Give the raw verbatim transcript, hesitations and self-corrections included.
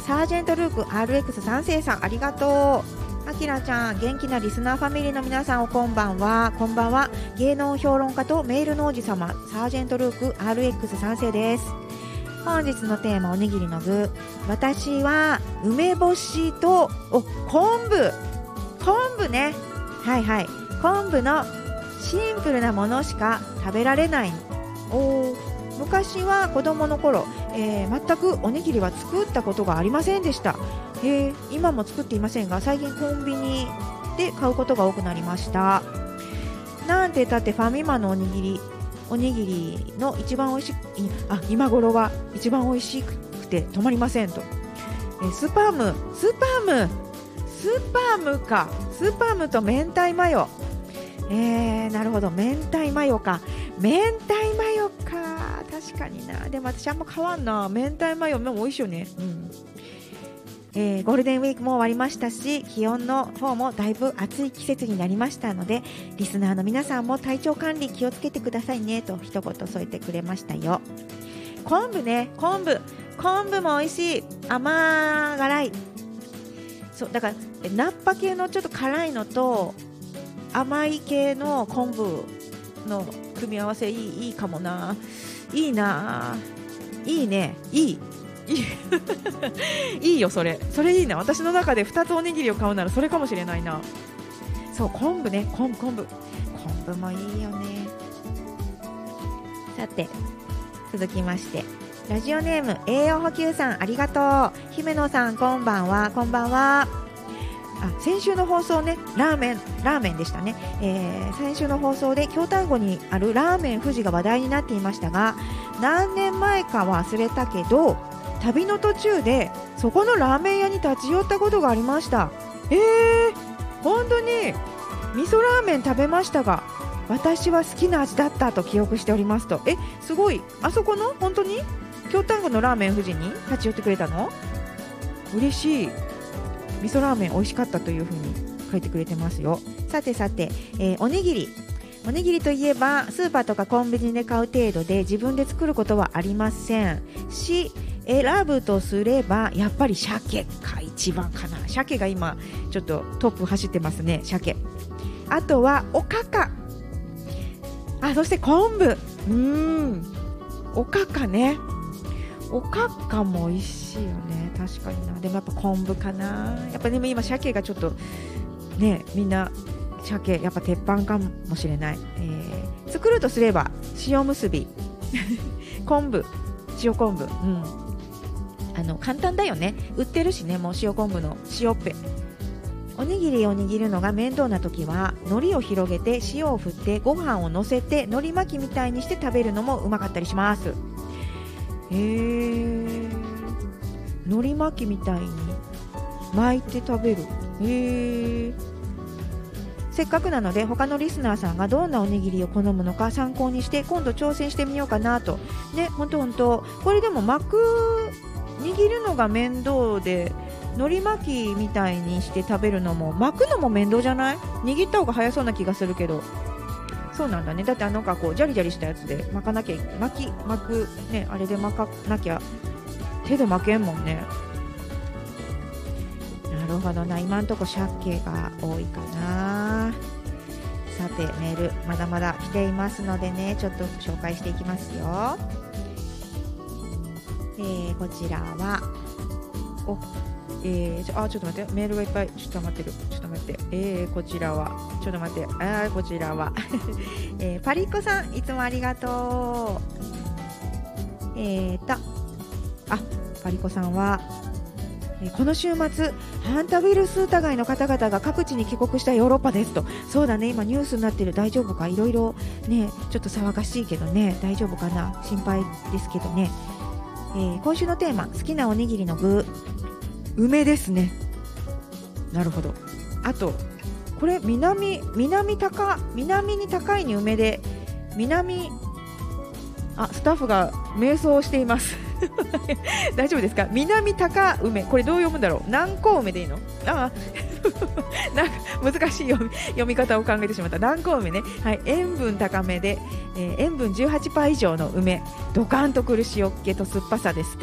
サージェントルーク アールエックスさん 世さん、ありがとう。あきらちゃん、元気なリスナーファミリーの皆さん、おこんばんは。こんばんは。芸能評論家とメールの王子様、サージェントルーク アールエックスさん 世です。本日のテーマ、おにぎりの具。私は梅干しとお昆布昆布ね、はいはい、昆布のシンプルなものしか食べられない。お昔は子供の頃、えー、全くおにぎりは作ったことがありませんでした。えー、今も作っていませんが、最近コンビニで買うことが多くなりました。なんて言ったってファミマのおにぎりおにぎりの一番おいしいあ今頃は一番おいしくて止まりませんと。えー、スパムスパムスパムかスパムと明太マヨ。えー、なるほど、明太マヨか明太マヨか、確かにな。でも私あんま変わんな、明太マヨも美味しいよね。うん。えー、ゴールデンウィークも終わりましたし、気温の方もだいぶ暑い季節になりましたので、リスナーの皆さんも体調管理気をつけてくださいねと一言添えてくれましたよ。昆布ね、昆布昆布も美味しい。甘辛い。そうだからナッパ系のちょっと辛いのと甘い系の昆布の組み合わせ、いい、いいかもな。いいな、いいね、いいいい, いいよ、それそれいいな。私の中でふたつおにぎりを買うならそれかもしれないな。そう、昆布ね、昆布昆布昆布もいいよね。さて続きまして、ラジオネーム栄養補給さん、ありがとう。姫野さん、こんばんは。こんばんは。あ、先週の放送ね、ラーメンラーメンでしたね。えー、先週の放送で京丹後にあるラーメン富士が話題になっていましたが、何年前か忘れたけど旅の途中でそこのラーメン屋に立ち寄ったことがありました。えー、本当に味噌ラーメン食べましたが、私は好きな味だったと記憶しておりますと。え、すごい。あそこの本当に京丹後のラーメン富士に立ち寄ってくれたの？嬉しい。味噌ラーメン美味しかったというふうに書いてくれてますよ。さてさて、えー、おにぎりおにぎりといえばスーパーとかコンビニで買う程度で自分で作ることはありませんし、選ぶとすればやっぱり鮭が一番かな。鮭が今ちょっとトップ走ってますね。鮭、あとはおかか、あ、そして昆布。うーん、おかかね、おかかも美味しいよね。確かにな。でもやっぱ昆布かな。やっぱでも今鮭がちょっとね、みんな鮭やっぱ鉄板かもしれない。えー、作るとすれば塩むすび昆布、塩昆布、うん、あの簡単だよね。売ってるしね、もう塩昆布の塩っぺ。おにぎりを握るのが面倒な時は海苔を広げて塩を振ってご飯を乗せて海苔巻きみたいにして食べるのもうまかったりします。へー、海苔巻きみたいに巻いて食べる。へー、せっかくなので他のリスナーさんがどんなおにぎりを好むのか参考にして今度挑戦してみようかなとね。ほんとほんと、これでも巻く握るのが面倒で海苔巻きみたいにして食べるのも巻くのも面倒じゃない？握った方が早そうな気がするけど。そうなんだね。だってあのかこうジャリジャリしたやつで巻かなきゃ、巻き巻くね、あれで巻かなきゃ手で巻けんもんね。なるほどな。今んとこ鮭が多いかな。さてメールまだまだ来ていますのでね、ちょっと紹介していきますよ。えー、こちらはおえー、あ、ちょっと待って、メールがいっぱい。ちょっと待ってる。ちょっと待って。えー、こちらは。ちょっと待って。あー、こちらは。えー、パリッコさん、いつもありがとう。えーと、あ、パリッコさんは、えー、この週末、ハンタウイルス疑いの方々が各地に帰国したヨーロッパですと。そうだね、今ニュースになってる。大丈夫か？いろいろね、ちょっと騒がしいけどね、大丈夫かな？心配ですけどね。えー、今週のテーマ、好きなおにぎりの具。梅ですね。なるほど。あとこれ南南高南に高いに梅で、南、あ、スタッフが瞑想をしています大丈夫ですか？南高梅、これどう読むんだろう。南高梅でいいの？あなんか難しい読み、読み方を考えてしまった。南高梅ね、はい、塩分高めで、えー、塩分 じゅうはちパーセント 以上の梅、ドカンとくる塩っ気と酸っぱさです。